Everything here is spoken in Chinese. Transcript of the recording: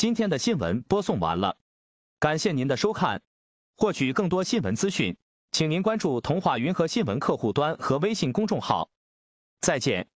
今天的新闻播送完了，感谢您的收看。获取更多新闻资讯，请您关注童话云和新闻客户端和微信公众号。再见。